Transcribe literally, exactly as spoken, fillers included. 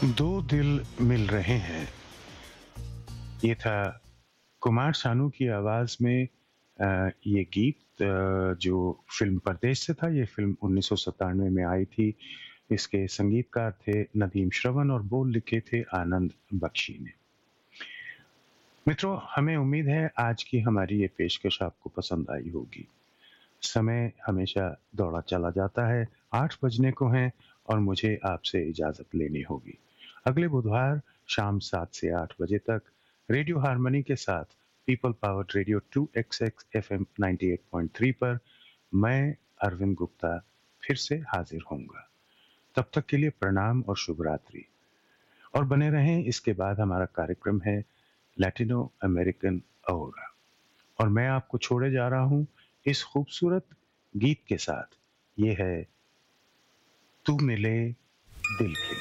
दो दिल मिल रहे हैं। ये था कुमार सानू की आवाज़ में अ, ये गीत अ, जो फ़िल्म परदेस से था। ये फ़िल्म उन्नीस सौ सत्तानवे में आई थी। इसके संगीतकार थे नदीम श्रवण और बोल लिखे थे आनंद बख्शी ने। मित्रों, हमें उम्मीद है आज की हमारी ये पेशकश आपको पसंद आई होगी। समय हमेशा दौड़ा चला जाता है, आठ बजने को हैं और मुझे आपसे इजाज़त लेनी होगी। अगले बुधवार शाम सात से आठ बजे तक रेडियो हार्मनी के साथ people powered radio to x x FM अट्ठानवे पॉइंट तीन पर मैं अरविंद गुप्ता फिर से हाजिर होऊंगा। तब तक के लिए प्रणाम और शुभ रात्रि। और बने रहें, इसके बाद हमारा कार्यक्रम है लैटिनो अमेरिकन ओरा और मैं आपको छोड़े जा रहा हूं इस खूबसूरत गीत के साथ। ये है तू मिले दिल खिले।